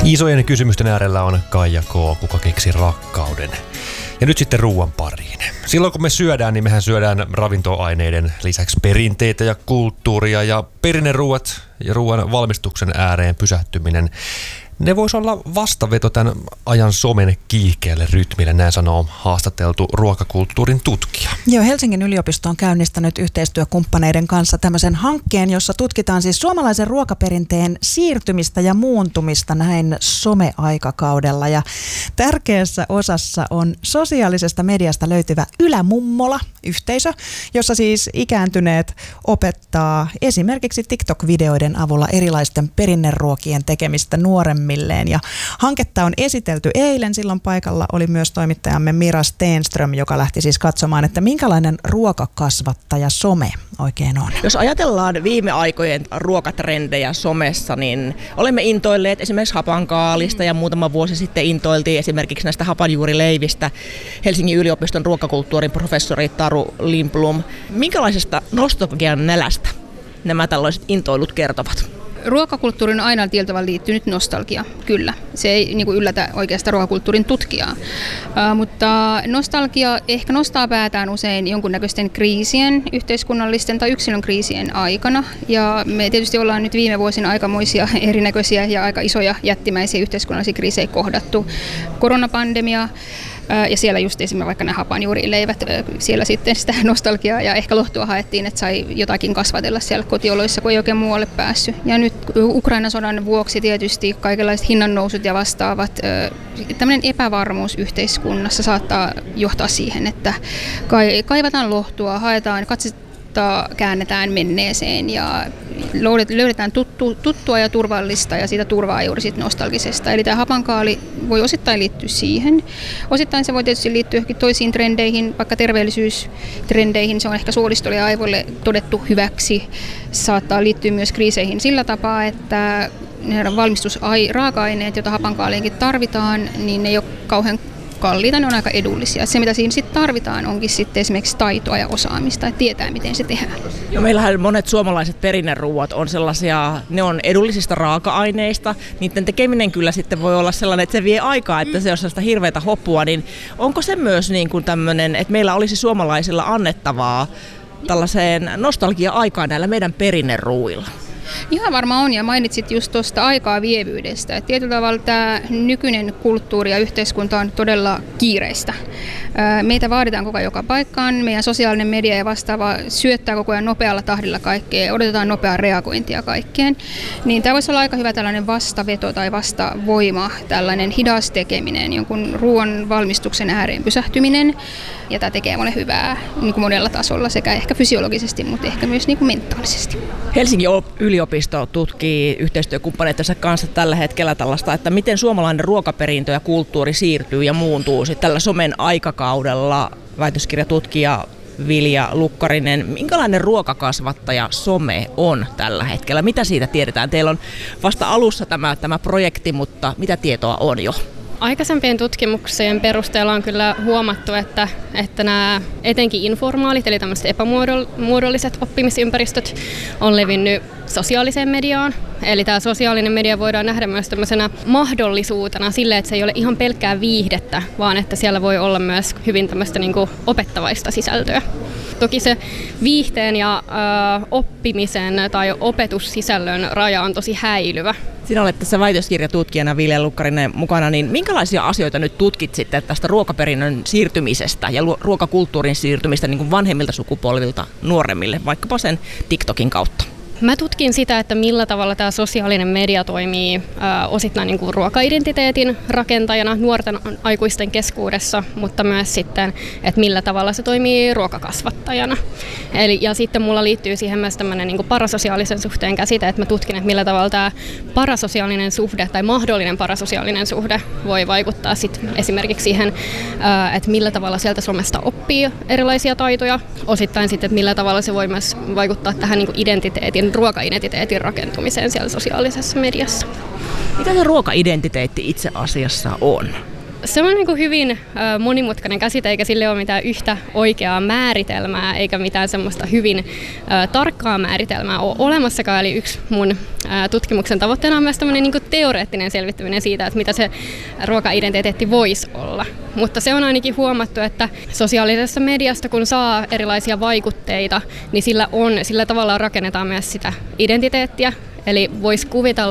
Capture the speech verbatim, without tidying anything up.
Isojen kysymysten äärellä on Kaija K., kuka keksi rakkauden. Ja nyt sitten ruoan pariin. Silloin kun me syödään, niin mehän syödään ravintoaineiden lisäksi perinteitä ja kulttuuria ja perinneruuat ja ruoan valmistuksen ääreen pysähtyminen. Ne vois olla vastaveto tämän ajan somen kiihkeälle rytmille, näin sanoo haastateltu ruokakulttuurin tutkija. Joo, Helsingin yliopisto on käynnistänyt yhteistyökumppaneiden kanssa tämmöisen hankkeen, jossa tutkitaan siis suomalaisen ruokaperinteen siirtymistä ja muuntumista näin someaikakaudella. Ja tärkeässä osassa on sosiaalisesta mediasta löytyvä Ylämummola-yhteisö, jossa siis ikääntyneet opettaa esimerkiksi TikTok-videoiden avulla erilaisten perinneruokien tekemistä nuoremmille. Ja hanketta on esitelty eilen, silloin paikalla oli myös toimittajamme Mira Stenström, joka lähti siis katsomaan, että minkälainen ruokakasvattaja some oikein on. Jos ajatellaan viime aikojen ruokatrendejä somessa, niin olemme intoilleet esimerkiksi hapankaalista ja muutama vuosi sitten intoiltiin esimerkiksi näistä hapanjuurileivistä Helsingin yliopiston ruokakulttuurin professori Taru Lindblom. Minkälaisesta nostalgian nälästä nämä tällaiset intoilut kertovat? Ruokakulttuurin on aina tietyllä tavalla liittynyt nostalgia, kyllä. Se ei niin kuin yllätä oikeastaan ruokakulttuurin tutkijaa. Uh, mutta nostalgia ehkä nostaa päätään usein jonkunnäköisten kriisien, yhteiskunnallisten tai yksilön kriisien aikana. Ja me tietysti ollaan nyt viime vuosina aikamoisia erinäköisiä ja aika isoja jättimäisiä yhteiskunnallisia kriisejä kohdattu. Koronapandemia. Ja siellä just esimerkiksi vaikka nämä hapanjuurileivät, siellä sitten sitä nostalgiaa ja ehkä lohtua haettiin, että sai jotakin kasvatella siellä kotioloissa, kun ei oikein muualle päässyt. Ja nyt Ukrainan sodan vuoksi tietysti kaikenlaiset hinnannousut ja vastaavat, tämmöinen epävarmuus yhteiskunnassa saattaa johtaa siihen, että kaivataan lohtua, haetaan, katsotaan, käännetään menneeseen ja löydetään tuttu, tuttua ja turvallista ja siitä turvaa juuri siitä nostalgisesta. Eli tämä hapankaali voi osittain liittyä siihen. Osittain se voi tietysti liittyä johonkin toisiin trendeihin, vaikka terveellisyystrendeihin. Se on ehkä suolistolle ja aivoille todettu hyväksi. Saattaa liittyä myös kriiseihin sillä tapaa, että ne valmistusraaka-aineet, joita hapankaaliinkin tarvitaan, niin ne ei ole kauhean kalliita, ne on aika edullisia. Se, mitä siinä sitten tarvitaan, onkin sitten esimerkiksi taitoa ja osaamista, että tietää, miten se tehdään. Jo, meillähän monet suomalaiset perinneruuat on sellaisia, ne on edullisista raaka-aineista. Niiden tekeminen kyllä sitten voi olla sellainen, että se vie aikaa, että se on sellaista hirveätä hoppua. Niin onko se myös niin kuin tämmöinen, että meillä olisi suomalaisilla annettavaa tällaiseen nostalgia-aikaan näillä meidän perinneruuilla? Ihan varmaan on, ja mainitsit just tuosta aikaa vievyydestä. Et tietyllä tavalla tämä nykyinen kulttuuri ja yhteiskunta on todella kiireistä. Meitä vaaditaan koko ajan joka paikkaan, meidän sosiaalinen media ja vastaava syöttää koko ajan nopealla tahdilla kaikkea, odotetaan nopeaa reagointia kaikkeen. Niin tämä voisi olla aika hyvä tällainen vastaveto tai vastavoima, tällainen hidas tekeminen, jonkun ruoan valmistuksen ääreen pysähtyminen. Ja tämä tekee monen hyvää niin kuin monella tasolla, sekä ehkä fysiologisesti, mutta ehkä myös niin kuin mentaalisesti. Helsingin yliopisto tutkii yhteistyökumppaneittensa kanssa tällä hetkellä tällaista, että miten suomalainen ruokaperintö ja kulttuuri siirtyy ja muuntuu sitten tällä somen aikakaudella. Väitöskirjatutkija Vilja Lukkarinen, minkälainen ruokakasvattaja some on tällä hetkellä? Mitä siitä tiedetään? Teillä on vasta alussa tämä, tämä projekti, mutta mitä tietoa on jo? Aikaisempien tutkimuksien perusteella on kyllä huomattu, että, että nämä etenkin informaalit, eli tämmöiset epämuodolliset oppimisympäristöt, on levinnyt sosiaaliseen mediaan. Eli tämä sosiaalinen media voidaan nähdä myös tämmöisenä mahdollisuutena sille, että se ei ole ihan pelkkää viihdettä, vaan että siellä voi olla myös hyvin tämmöistä niin kuin opettavaista sisältöä. Toki se viihteen ja ö, oppimisen tai opetussisällön raja on tosi häilyvä. Sinä olet tässä väitöskirjatutkijana Vilja Lukkarinen mukana, niin minkälaisia asioita nyt tutkit sitten tästä ruokaperinnön siirtymisestä ja ruokakulttuurin siirtymistä niin kuin vanhemmilta sukupolvilta nuoremmille, vaikkapa sen TikTokin kautta? Mä tutkin sitä, että millä tavalla tämä sosiaalinen media toimii äh, osittain niin kuin ruokaidentiteetin rakentajana nuorten aikuisten keskuudessa, mutta myös sitten, että millä tavalla se toimii ruokakasvattajana. Eli, ja sitten mulla liittyy siihen myös tämmöinen niin kuin parasosiaalisen suhteen käsite, että mä tutkin, että millä tavalla tämä parasosiaalinen suhde tai mahdollinen parasosiaalinen suhde voi vaikuttaa sit esimerkiksi siihen, äh, että millä tavalla sieltä somesta oppii erilaisia taitoja. Osittain sitten, että millä tavalla se voi myös vaikuttaa tähän niin kuin identiteetin ruokaidentiteetin rakentumiseen siellä sosiaalisessa mediassa. Mitä se ruokaidentiteetti itse asiassa on? Se on niin kuin hyvin monimutkainen käsite, eikä sille ole mitään yhtä oikeaa määritelmää, eikä mitään semmoista hyvin tarkkaa määritelmää ole olemassakaan. Eli yksi mun tutkimuksen tavoitteena on myös tämmöinen niin kuin teoreettinen selvittäminen siitä, että mitä se ruokaidentiteetti voisi olla. Mutta se on ainakin huomattu, että sosiaalisessa mediasta, kun saa erilaisia vaikutteita, niin sillä, on, sillä tavalla rakennetaan myös sitä identiteettiä. Eli voisi kuvitella,